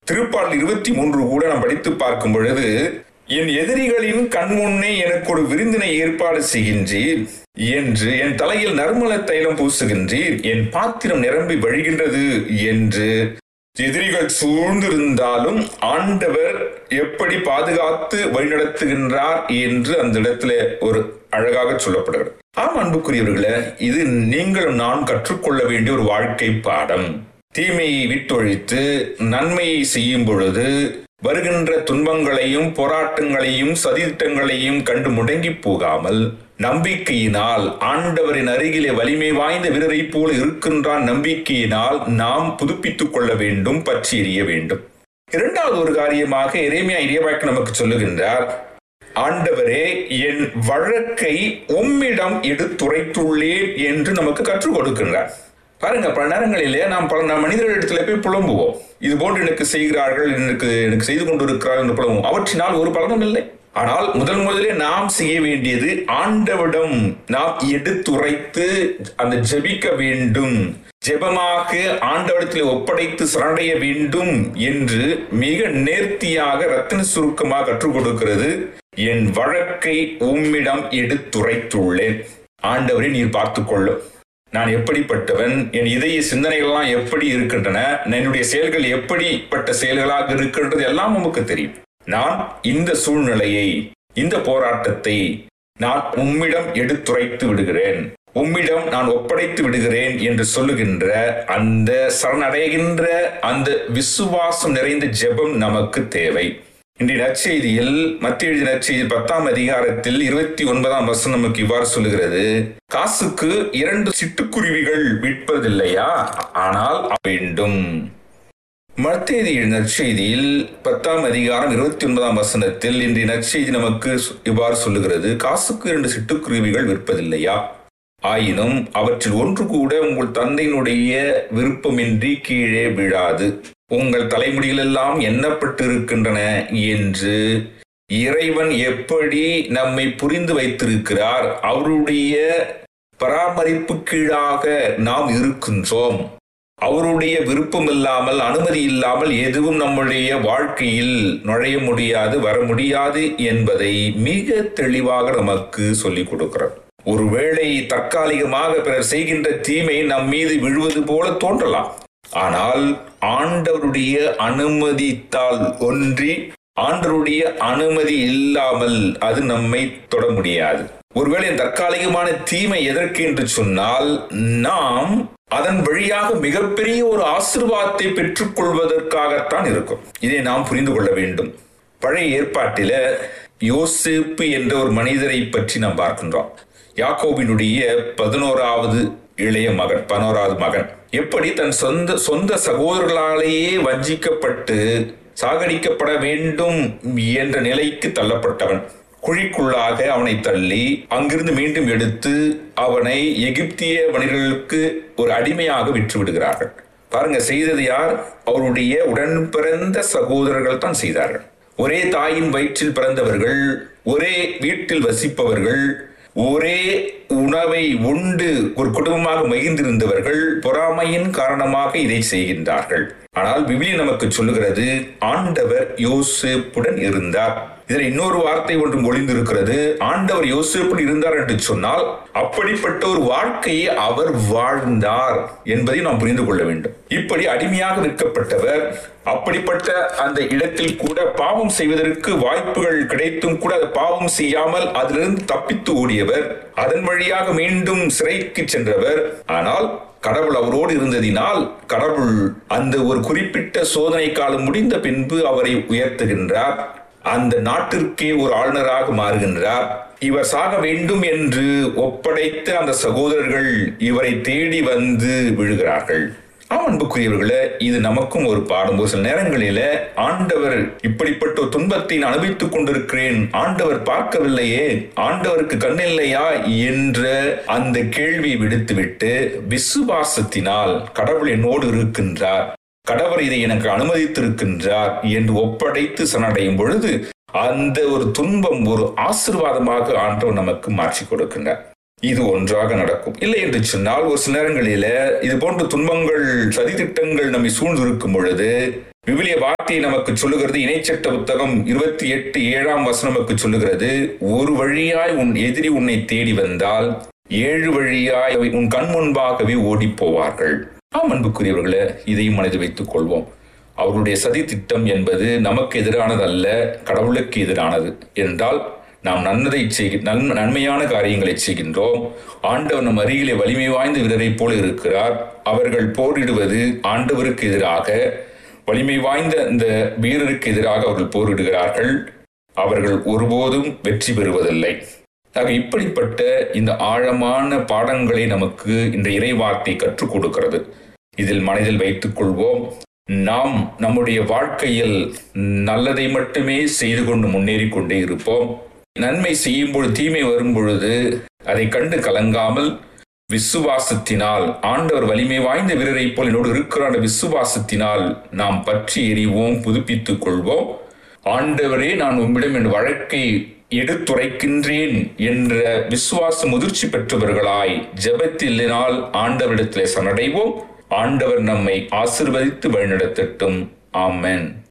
திருப்பாடல் 23 கூட நாம் படித்து பார்க்கும் பொழுது, என் எதிரிகளின் கண்முன்னே எனக்கு ஒரு விருந்தினை ஏற்பாடு செய்கின்றீர் என்று, என் தலையில் நறுமண தைலம் பூசுகின்றீர், என் பாத்திரம் நிரம்பி வழிகின்றது என்று எதிரிகள் சூழ்ந்திருந்தாலும் ஆண்டவர் எப்படி பாதுகாத்து வழிநடத்துகின்றார் என்று அந்த இடத்துல ஒரு அழகாக சொல்லப்படுகிறது. ஆம் அன்புக்குரியவர்களே, இது நீங்களும் நான் கற்றுக்கொள்ள வேண்டிய ஒரு வாழ்க்கை பாடம். தீமையை விட்டொழித்து நன்மையை செய்யும் பொழுது வருகின்ற துன்பங்களையும் போராட்டங்களையும் சதித்திட்டங்களையும் கண்டு முடங்கி போகாமல் நம்பிக்கையினால், ஆண்டவரின் அருகிலே வலிமை வாய்ந்த வீரரை போல இருக்கின்றான் நம்பிக்கையினால் நாம் புதுப்பித்துக் கொள்ள வேண்டும், பற்றி எறிய வேண்டும். இரண்டாவது ஒரு காரியமாக எரேமியா இறைவாக்கு நமக்கு சொல்லுகின்றார், ஆண்டவரே என் வழக்கை உம்மிடம் எடுத்துரைத்துள்ளேன் என்று நமக்கு கற்றுக் கொடுக்கின்றார். பாருங்க, பல நேரங்களிலே நாம் மனிதர்களிடத்துல போய் புலம்புவோம். இது போன்று எனக்கு செய்கிறார்கள், எனக்கு செய்து கொண்டிருக்கிறார்கள் என்று புலம்புவோம். அவற்றினால் ஒரு பலனும் இல்லை. ஆனால் முதலே நாம் செய்ய வேண்டியது ஆண்டவரிடம் நாம் எடுத்துரைத்து அந்த ஜெபிக்க வேண்டும், ஜெபமாக ஆண்டவரிடத்தில் ஒப்படைத்து சரணடைய வேண்டும் என்று மிக நேர்த்தியாக ரத்தின சுருக்கமாக கற்றுக் கொடுக்கிறது. என் வழக்கை உம்மிடம் எடுத்துரைத்துள்ளேன். ஆண்டவரை நீர் பார்த்துக்கொள்ளும். நான் எப்படிப்பட்டவன், என் இதய சிந்தனைகள்லாம் எப்படி இருக்கின்றன, என்னுடைய செயல்கள் எப்படிப்பட்ட செயல்களாக இருக்கின்றது எல்லாம் நமக்கு தெரியும். நான் இந்த சூழ்நிலையை, இந்த போராட்டத்தை நான் உம்மிடம் எடுத்துரைத்து விடுகிறேன், உம்மிடம் நான் ஒப்படைத்து விடுகிறேன் என்று சொல்லுகின்ற அந்த சரணடைகின்ற அந்த விசுவாசம் நிறைந்த ஜெபம் நமக்கு தேவை. இன்றைய நற்செய்தியில், மத்தேயு எழுதிய நற்செய்தி 10ஆம் அதிகாரத்தில் 29ஆம் வசனம் நமக்கு இவ்வாறு சொல்லுகிறது, காசுக்கு 2 சிட்டுக்குருவிகள் விற்பதில்லையா, ஆனால் வேண்டும். மத்தேயு எழுதிய நற்செய்தியில் 10ஆம் அதிகாரம் 29ஆம் வசனத்தில் இன்றைய நற்செய்தி நமக்கு இவ்வாறு சொல்லுகிறது, காசுக்கு 2 சிட்டுக்குருவிகள் விற்பதில்லையா, ஆயினும் அவற்றில் ஒன்று கூட உங்கள் தந்தையினுடைய விருப்பமின்றி கீழே விழாது, உங்கள் தலைமுடிகளெல்லாம் எண்ணப்பட்டு இருக்கின்றன என்று இறைவன் எப்படி நம்மை புரிந்து வைத்திருக்கிறார், அவருடைய பராமரிப்பு கீழாக நாம் இருக்கின்றோம். அவருடைய விருப்பம் இல்லாமல், அனுமதி இல்லாமல் எதுவும் நம்முடைய வாழ்க்கையில் நுழைய முடியாது, வர முடியாது என்பதை மிக தெளிவாக நமக்கு சொல்லிக் கொடுக்கிறார். ஒருவேளை தற்காலிகமாக பிறர் செய்கின்ற தீமை நம் மீது விழுவது போல தோன்றலாம். ஆனால் ஆண்டவருடைய அனுமதித்தால் ஒன்றி, ஆண்டவருடைய அனுமதி இல்லாமல் அது நம்மை தொட முடியாது. ஒருவேளை தற்காலிகமான தீமை எதற்கு என்று சொன்னால், நாம் அதன் வழியாக மிகப்பெரிய ஒரு ஆசீர்வாதத்தை பெற்றுக் கொள்வதற்காகத்தான் இருக்கும். இதை நாம் புரிந்து கொள்ள வேண்டும். பழைய ஏற்பாட்டில யோசேப்பு என்ற ஒரு மனிதரை பற்றி நாம் பார்க்கின்றோம். யாக்கோபினுடைய 11வது இளைய மகன், 11வது மகன், எப்படி தன் சொந்த சகோதரர்களாலேயே வஞ்சிக்கப்பட்டு சாகடிக்கப்பட வேண்டும் என்ற நிலைக்கு தள்ளப்பட்டவன். குழிக்குள்ளாக அவனை தள்ளி அங்கிருந்து மீண்டும் எடுத்து அவனை எகிப்திய வணிகர்களுக்கு ஒரு அடிமையாக விற்று விடுகிறார்கள். பாருங்க, செய்தது யார்? அவருடைய உடன் பிறந்த சகோதரர்கள் தான் செய்தார்கள். ஒரே தாயின் வயிற்றில் பிறந்தவர்கள், ஒரே வீட்டில் வசிப்பவர்கள், ஒரே உணவை உண்டு ஒரு குடும்பமாக மகிழ்ந்திருந்தவர்கள் பொறாமையின் காரணமாக இதை செய்கின்றார்கள். ஆனால் விவிலியம் நமக்கு சொல்லுகிறது, ஆண்டவர் யோசேப்புடன் இருந்தார். இதில் இன்னொரு வார்த்தை ஒன்று ஒளிந்திருக்கிறது. ஆண்டவர் யோசேப்புடன் இருந்தார் என்று சொன்னால் அப்படிப்பட்ட ஒரு வாழ்க்கையை அவர் வாழ்ந்தார் என்பதை நாம் புரிந்து கொள்ள வேண்டும். இப்படி அடிமையாக விற்கப்பட்டவர், அப்படிப்பட்ட அந்த இடத்தில் கூட பாவம் செய்வதற்கு வாய்ப்புகள் கிடைத்தும் கூட அதை பாவம் செய்யாமல் அதிலிருந்து தப்பித்து ஓடியவர், அதன் வழியாக மீண்டும் சிறைக்கு சென்றவர். ஆனால் கடவுள் அவரோடு இருந்ததினால் கடவுள் அந்த ஒரு குறிப்பிட்ட சோதனை காலம் முடிந்த பின்பு அவரை உயர்த்துகின்றார். அந்த நாட்டிற்கே ஒரு ஆளுநராக மாறுகின்றார். இவர் சாக வேண்டும் என்று ஒப்படைத்த அந்த சகோதரர்கள் இவரை தேடி வந்து விழுகிறார்கள். அன்புக்குரியவர்களே, இது நமக்கும் ஒரு பாடம். ஒரு சில நேரங்களில ஆண்டவர் இப்படிப்பட்ட ஒரு துன்பத்தை நான் அனுபவித்துக் கொண்டிருக்கிறேன், ஆண்டவர் பார்க்கவில்லையே, ஆண்டவருக்கு கண்ணில்லையா என்ற அந்த கேள்வியை விடுத்துவிட்டு விசுவாசத்தினால் கடவுள் என்னோடு இருக்கின்றார், கடவுள் இதை எனக்கு அனுமதித்திருக்கின்றார் என்று ஒப்படைத்து சரணடையும் பொழுது அந்த ஒரு துன்பம் ஒரு ஆசீர்வாதமாக ஆண்டவர் நமக்கு மாற்றி கொடுக்கின்றார். இது ஒன்றாக நடக்கும். இல்லை என்று சொன்னால் ஒரு சில நேரங்களில இது போன்ற துன்பங்கள், சதித்திட்டங்கள் நம்மை சூழ்ந்திருக்கும் பொழுது விவிலிய வார்த்தை நமக்கு சொல்லுகிறது, இணைச்சட்ட புத்தகம் 28:7 நமக்கு சொல்லுகிறது, ஒரு வழியாய் உன் எதிரி உன்னை தேடி வந்தால் 7 வழியாய் உன் கண் முன்பாகவே ஓடி போவார்கள். அன்புக்குரியவர்களே, இதையும் மனதில் வைத்துக் கொள்வோம். அவர்களுடைய சதி திட்டம் என்பது நமக்கு எதிரானது அல்ல, கடவுளுக்கு எதிரானது. என்றால் நாம் நன்மையான காரியங்களை செய்கின்றோம். ஆண்டவர் நம் அருகிலே வலிமை வாய்ந்த வீரரை போல இருக்கிறார். அவர்கள் போரிடுவது ஆண்டவருக்கு எதிராக, வலிமை வாய்ந்த இந்த வீரருக்கு எதிராக அவர்கள் போரிடுகிறார்கள். அவர்கள் ஒருபோதும் வெற்றி பெறுவதில்லை. ஆக இப்படிப்பட்ட இந்த ஆழமான பாடங்களை நமக்கு இந்த இறைவார்த்தை கற்றுக் கொடுக்கிறது. இதில் மனதில் வைத்துக் கொள்வோம். நாம் நம்முடைய வாழ்க்கையில் நல்லதை மட்டுமே செய்து கொண்டு முன்னேறி கொண்டே இருப்போம். நன்மை செய்யும் பொழுது, தீமை வரும் பொழுது அதை கண்டு கலங்காமல் விசுவாசத்தினால், ஆண்டவர் வலிமை வாய்ந்த வீரரை போல் என்னோடு இருக்கிற விசுவாசத்தினால் நாம் பற்றி எறிவோம், புதுப்பித்துக் கொள்வோம். ஆண்டவரே, நான் உம்மிடம் என் வழக்கை எடுத்துரைக்கின்றேன் என்ற விசுவாச முதிர்ச்சி பெற்றவர்களாய் ஜெபத்தினால் ஆண்டவரிடத்திலே சரணடைவோம். ஆண்டவர் நம்மை ஆசீர்வதித்து வழிநடத்தட்டும். ஆமென்.